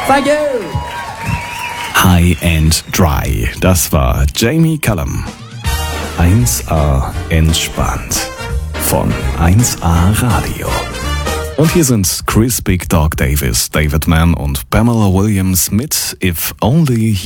Thank you. High and Dry, das war Jamie Cullum. 1A entspannt von 1A Radio. Und hier sind Chris Big Dog Davis, David Mann und Pamela Williams mit If Only